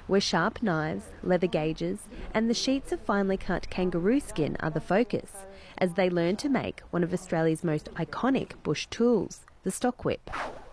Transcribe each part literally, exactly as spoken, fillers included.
where sharp knives, leather gauges and the sheets of finely cut kangaroo skin are the focus, as they learn to make one of Australia's most iconic bush tools, the stock whip.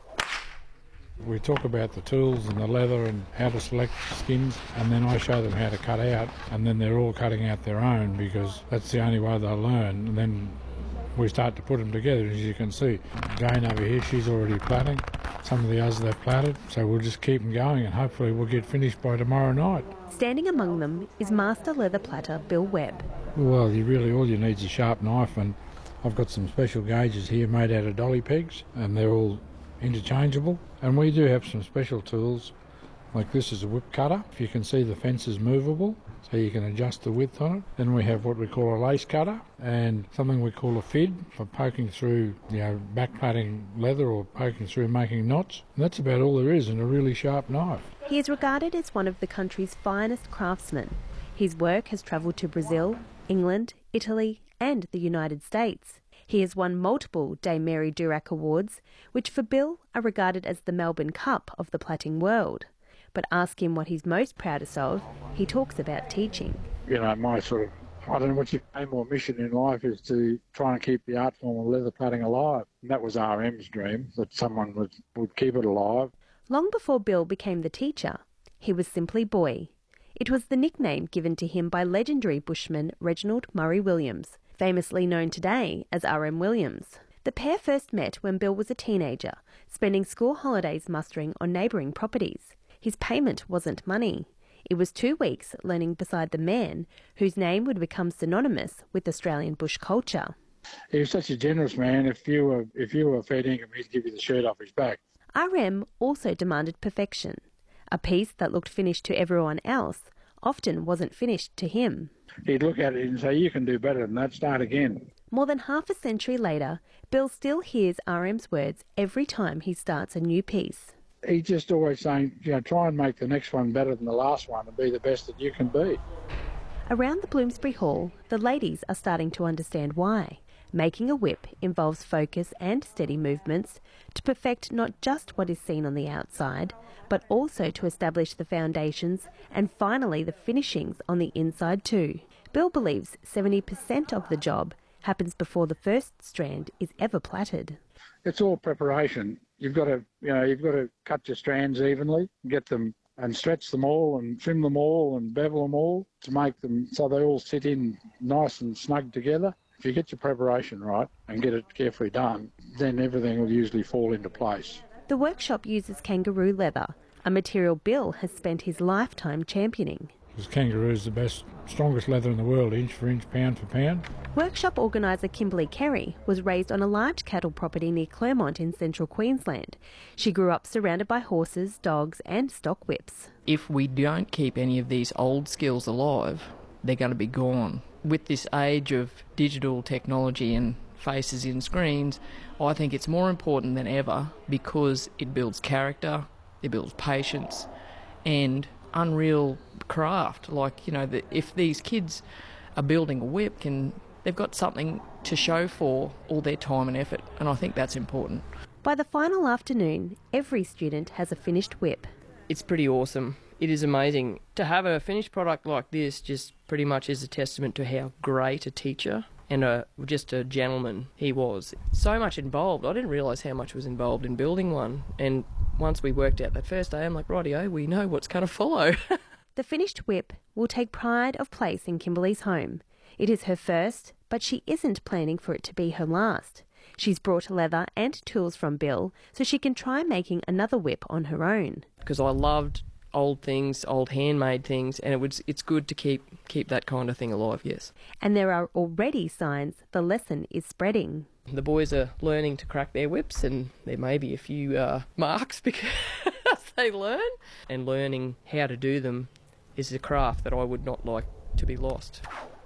We talk about the tools and the leather and how to select skins, and then I show them how to cut out, and then they're all cutting out their own because that's the only way they'll learn. And then we start to put them together. As you can see, Jane over here, she's already plaiting. Some of the others they've plaited, so we'll just keep them going and hopefully we'll get finished by tomorrow night. Standing among them is master leather platter Bill Webb. Well, you really, all you need is a sharp knife, and I've got some special gauges here made out of dolly pegs, and they're all interchangeable. And we do have some special tools, like this is a whip cutter. If you can see, the fence is movable, so you can adjust the width on it. Then we have what we call a lace cutter and something we call a fid for poking through, you know, backplaiting leather or poking through making knots. And that's about all there is in a really sharp knife. He is regarded as one of the country's finest craftsmen. His work has travelled to Brazil, England, Italy and the United States. He has won multiple Dame Mary Durack Awards, which for Bill are regarded as the Melbourne Cup of the plaiting world. But ask him what he's most proudest of, he talks about teaching. You know, my sort of, I don't know what your aim or mission in life is, to try and keep the art form of leather plaiting alive. And that was R M's dream, that someone would, would keep it alive. Long before Bill became the teacher, he was simply Boy. It was the nickname given to him by legendary bushman Reginald Murray Williams, famously known today as R M Williams. The pair first met when Bill was a teenager, spending school holidays mustering on neighbouring properties. His payment wasn't money. It was two weeks learning beside the man whose name would become synonymous with Australian bush culture. He was such a generous man. If you were, if you were feeding him, he'd give you the shirt off his back. R M also demanded perfection. A piece that looked finished to everyone else often wasn't finished to him. He'd look at it and say, you can do better than that, start again. More than half a century later, Bill still hears R M's words every time he starts a new piece. He's just always saying, you know, try and make the next one better than the last one and be the best that you can be. Around the Bloomsbury Hall, the ladies are starting to understand why. Making a whip involves focus and steady movements to perfect not just what is seen on the outside, but also to establish the foundations and finally the finishings on the inside too. Bill believes seventy percent of the job happens before the first strand is ever plaited. It's all preparation. You've got to, you know, you've got to cut your strands evenly, get them and stretch them all and trim them all and bevel them all to make them so they all sit in nice and snug together. If you get your preparation right and get it carefully done, then everything will usually fall into place. The workshop uses kangaroo leather, a material Bill has spent his lifetime championing. Because kangaroo is the best, strongest leather in the world, inch for inch, pound for pound. Workshop organiser Kimberly Kerry was raised on a large cattle property near Claremont in central Queensland. She grew up surrounded by horses, dogs and stock whips. If we don't keep any of these old skills alive, they're going to be gone. With this age of digital technology and faces in screens, I think it's more important than ever because it builds character, it builds patience and unreal craft. Like, you know, the, if these kids are building a whip, can they've got something to show for all their time and effort, and I think that's important. By the final afternoon, every student has a finished whip. It's pretty awesome. It is amazing. To have a finished product like this just pretty much is a testament to how great a teacher and a, just a gentleman he was. So much involved. I didn't realise how much was involved in building one. And once we worked out that first day, I'm like, rightio, we know what's going to follow. The finished whip will take pride of place in Kimberly's home. It is her first, but she isn't planning for it to be her last. She's brought leather and tools from Bill so she can try making another whip on her own. Because I loved old things, old handmade things, and it was it's good to keep keep that kind of thing alive, yes. And there are already signs the lesson is spreading. The boys are learning to crack their whips, and there may be a few uh, marks because they learn. And learning how to do them is a craft that I would not like to be lost.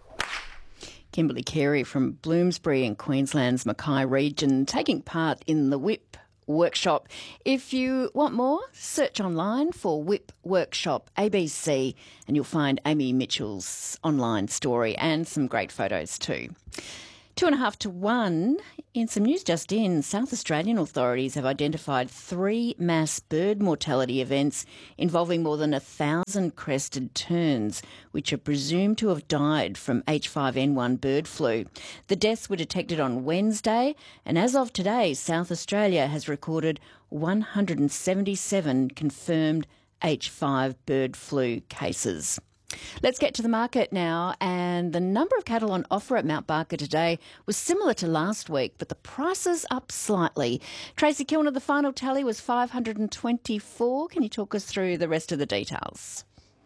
Kimberly Carey from Bloomsbury in Queensland's Mackay region, taking part in the whip workshop. If you want more, search online for Whip Workshop A B C and you'll find Amy Mitchell's online story and some great photos too. Two and a half to one. In some news just in, South Australian authorities have identified three mass bird mortality events involving more than a thousand crested terns, which are presumed to have died from H five N one bird flu. The deaths were detected on Wednesday, and as of today, South Australia has recorded one hundred seventy-seven confirmed H five bird flu cases. Let's get to the market now, and the number of cattle on offer at Mount Barker today was similar to last week, but the prices up slightly. Tracy Kilner, the final tally was five hundred twenty-four. Can you talk us through the rest of the details?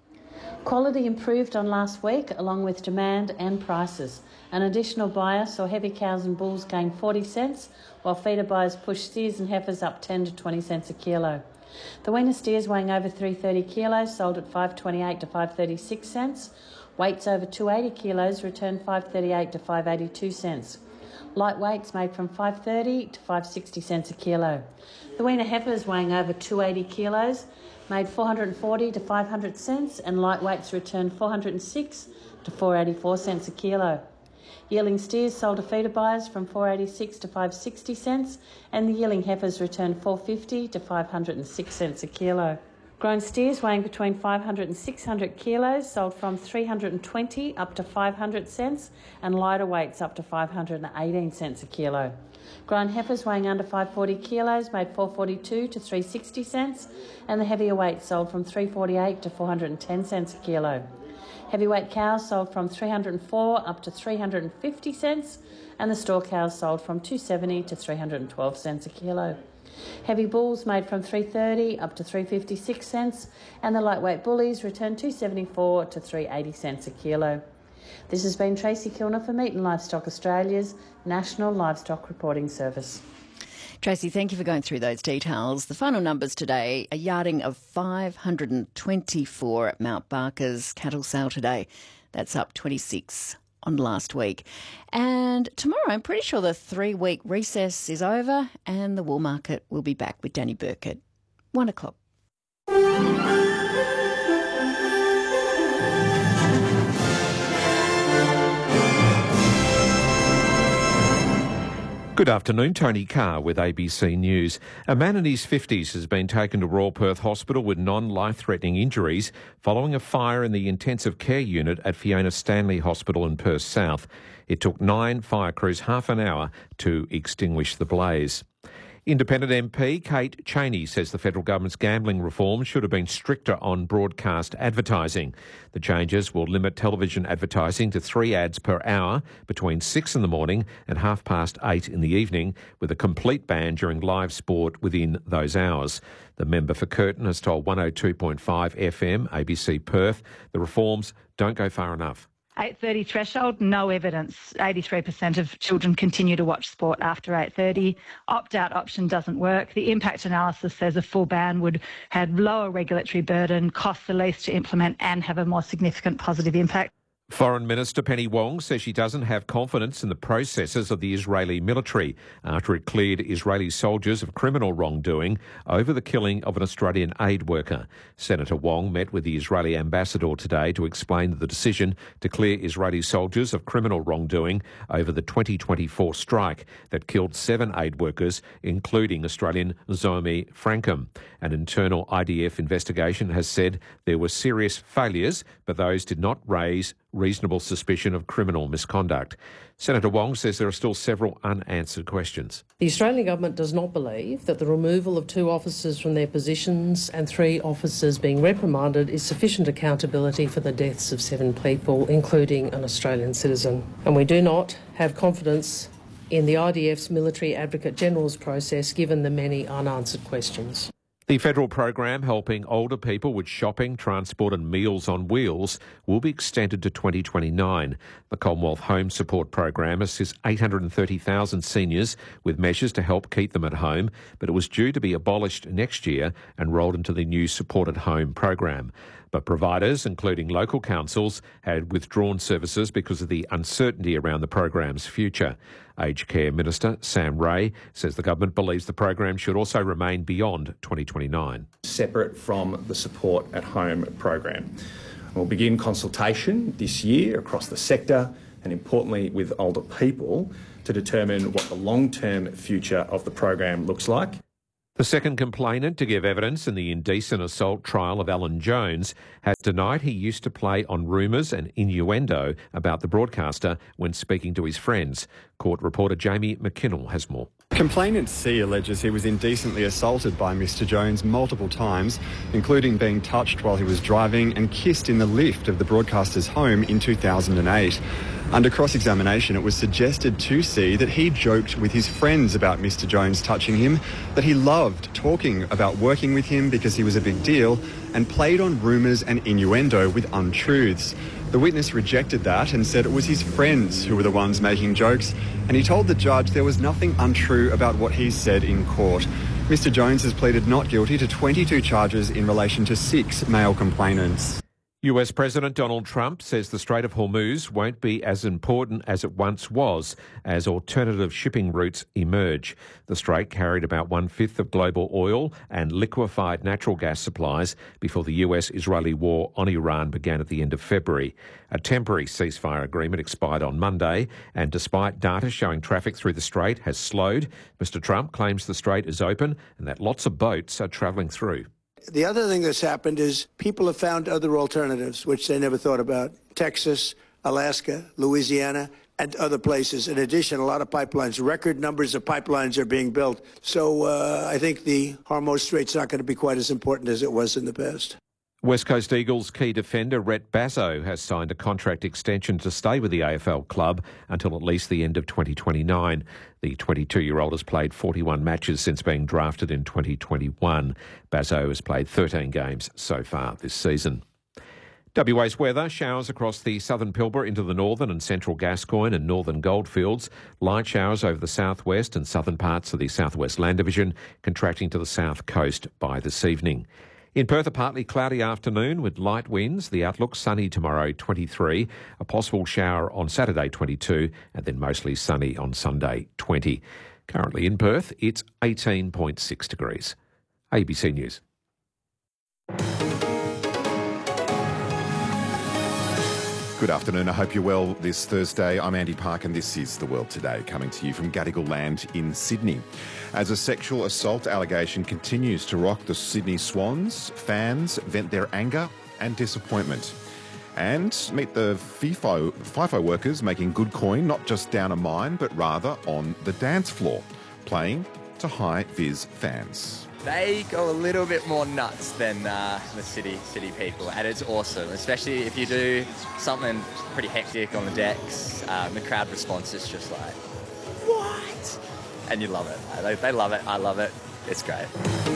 Quality improved on last week, along with demand and prices. An additional buyer saw heavy cows and bulls gain forty cents, while feeder buyers pushed steers and heifers up ten to twenty cents a kilo. The weaner steers weighing over three hundred thirty kilos sold at five twenty-eight to five thirty-six cents. Weights over two hundred eighty kilos returned five thirty-eight to five eighty-two cents. Light weights made from five thirty to five sixty cents a kilo. The weaner heifers weighing over two hundred eighty kilos made four hundred forty to five hundred cents, and light weights returned four hundred six to four eighty-four cents a kilo. Yearling steers sold to feeder buyers from four eighty-six to five sixty cents, and the yearling heifers returned four fifty to five hundred six cents a kilo. Grown steers weighing between five hundred and six hundred kilos sold from three hundred twenty up to five hundred cents, and lighter weights up to five hundred eighteen cents a kilo. Grown heifers weighing under five hundred forty kilos made four forty-two to three sixty cents, and the heavier weights sold from three forty-eight to four hundred ten cents a kilo. Heavyweight cows sold from three hundred four up to three hundred fifty cents, and the store cows sold from two seventy to three hundred twelve cents a kilo. Heavy bulls made from three thirty up to three fifty-six cents, and the lightweight bullies returned two seventy-four to three eighty cents a kilo. This has been Tracy Kilner for Meat and Livestock Australia's National Livestock Reporting Service. Tracy, thank you for going through those details. The final numbers today, a yarding of five hundred twenty-four at Mount Barker's cattle sale today. That's up twenty-six on last week. And tomorrow, I'm pretty sure the three-week recess is over and the wool market will be back with Danny Burkett. One o'clock. Good afternoon, Tony Carr with A B C News. A man in his fifties has been taken to Royal Perth Hospital with non-life-threatening injuries following a fire in the intensive care unit at Fiona Stanley Hospital in Perth South. It took nine fire crews half an hour to extinguish the blaze. Independent M P Kate Chaney says the federal government's gambling reform should have been stricter on broadcast advertising. The changes will limit television advertising to three ads per hour between six in the morning and half past eight in the evening, with a complete ban during live sport within those hours. The member for Curtin has told one oh two point five F M, A B C Perth, the reforms don't go far enough. eight thirty threshold, no evidence. eighty-three percent of children continue to watch sport after eight thirty. Opt-out option doesn't work. The impact analysis says a full ban would have lower regulatory burden, cost the least to implement and have a more significant positive impact. Foreign Minister Penny Wong says she doesn't have confidence in the processes of the Israeli military after it cleared Israeli soldiers of criminal wrongdoing over the killing of an Australian aid worker. Senator Wong met with the Israeli ambassador today to explain the decision to clear Israeli soldiers of criminal wrongdoing over the twenty twenty-four strike that killed seven aid workers, including Australian Zomi Frankham. An internal I D F investigation has said there were serious failures, but those did not raise reasonable suspicion of criminal misconduct. Senator Wong says there are still several unanswered questions. The Australian Government does not believe that the removal of two officers from their positions and three officers being reprimanded is sufficient accountability for the deaths of seven people, including an Australian citizen. And we do not have confidence in the I D F's Military Advocate General's process, given the many unanswered questions. The federal program helping older people with shopping, transport and meals on wheels will be extended to twenty twenty-nine. The Commonwealth Home Support Program assists eight hundred thirty thousand seniors with measures to help keep them at home, but it was due to be abolished next year and rolled into the new Support at Home program. But providers, including local councils, had withdrawn services because of the uncertainty around the program's future. Aged Care Minister Sam Ray says the government believes the program should also remain beyond twenty twenty-nine. Separate from the Support at Home program. We'll begin consultation this year across the sector and importantly with older people, to determine what the long-term future of the program looks like. The second complainant to give evidence in the indecent assault trial of Alan Jones has denied he used to play on rumours and innuendo about the broadcaster when speaking to his friends. Court reporter Jamie McKinnell has more. Complainant C alleges he was indecently assaulted by Mister Jones multiple times, including being touched while he was driving and kissed in the lift of the broadcaster's home in two thousand eight. Under cross-examination, it was suggested to C that he joked with his friends about Mister Jones touching him, that he loved talking about working with him because he was a big deal, and played on rumours and innuendo with untruths. The witness rejected that and said it was his friends who were the ones making jokes, and he told the judge there was nothing untrue about what he said in court. Mister Jones has pleaded not guilty to twenty-two charges in relation to six male complainants. U S President Donald Trump says the Strait of Hormuz won't be as important as it once was as alternative shipping routes emerge. The strait carried about one-fifth of global oil and liquefied natural gas supplies before the U S-Israeli war on Iran began at the end of February. A temporary ceasefire agreement expired on Monday, and despite data showing traffic through the strait has slowed, Mister Trump claims the strait is open and that lots of boats are travelling through. The other thing that's happened is people have found other alternatives, which they never thought about. Texas, Alaska, Louisiana, and other places. In addition, a lot of pipelines, record numbers of pipelines are being built. So uh, I think the Hormuz Strait's not going to be quite as important as it was in the past. West Coast Eagles key defender Rhett Basso has signed a contract extension to stay with the A F L club until at least the end of twenty twenty-nine. The twenty-two-year-old has played forty-one matches since being drafted in twenty twenty-one. Basso has played thirteen games so far this season. W A's weather, showers across the southern Pilbara into the northern and central Gascoyne and northern Goldfields. Light showers over the southwest and southern parts of the southwest land division, contracting to the south coast by this evening. In Perth, a partly cloudy afternoon with light winds. The outlook sunny tomorrow, twenty-three. A possible shower on Saturday, twenty-two. And then mostly sunny on Sunday, twenty. Currently in Perth, it's eighteen point six degrees. A B C News. Good afternoon. I hope you're well this Thursday. I'm Andy Park and this is The World Today, coming to you from Gadigal Land in Sydney. As a sexual assault allegation continues to rock the Sydney Swans, fans vent their anger and disappointment. And meet the FIFO, FIFO workers making good coin, not just down a mine, but rather on the dance floor, playing to high-vis fans. They go a little bit more nuts than uh, the city city people, and it's awesome, especially if you do something pretty hectic on the decks. Um, the crowd response is just like, what? And you love it. They, they love it. I love it. It's great.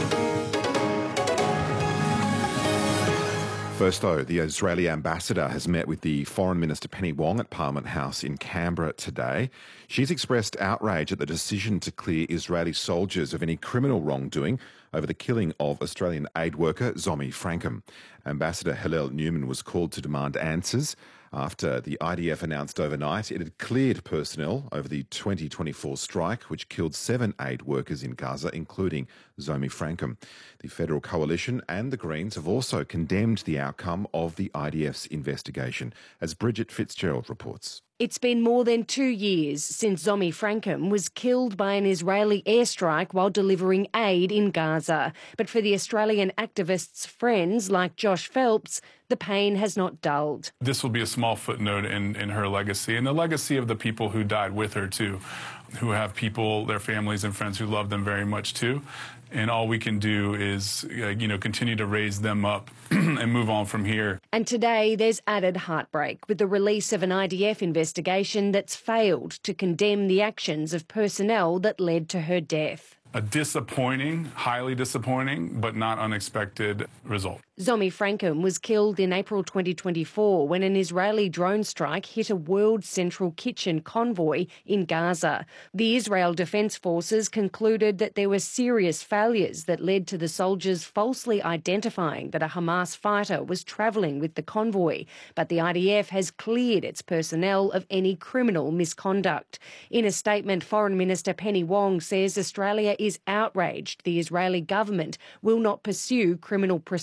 First, though, the Israeli ambassador has met with the Foreign Minister Penny Wong at Parliament House in Canberra today. She's expressed outrage at the decision to clear Israeli soldiers of any criminal wrongdoing over the killing of Australian aid worker Zomi Frankham. Ambassador Hillel Newman was called to demand answers after the I D F announced overnight it had cleared personnel over the twenty twenty-four strike, which killed seven aid workers in Gaza, including Zomi Frankham. The Federal Coalition and the Greens have also condemned the outcome of the I D F's investigation, as Bridget Fitzgerald reports. It's been more than two years since Zomi Frankham was killed by an Israeli airstrike while delivering aid in Gaza. But for the Australian activists' friends like Josh Phelps, the pain has not dulled. This will be a small footnote in, in her legacy, and the legacy of the people who died with her too, who have people, their families and friends who love them very much too. And all we can do is, uh, you know, continue to raise them up and move on from here. And today there's added heartbreak with the release of an I D F investigation that's failed to condemn the actions of personnel that led to her death. A disappointing, highly disappointing, but not unexpected result. Zomi Frankham was killed in April twenty twenty-four when an Israeli drone strike hit a World Central Kitchen convoy in Gaza. The Israel Defense Forces concluded that there were serious failures that led to the soldiers falsely identifying that a Hamas fighter was travelling with the convoy. But the I D F has cleared its personnel of any criminal misconduct. In a statement, Foreign Minister Penny Wong says Australia is outraged the Israeli government will not pursue criminal proceedings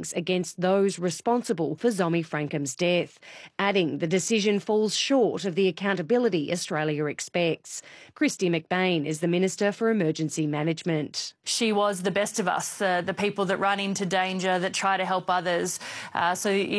findings against those responsible for Zomi Frankum's death, adding the decision falls short of the accountability Australia expects. Christy McBain is the Minister for Emergency Management. She was the best of us, uh, the people that run into danger, that try to help others. Uh, so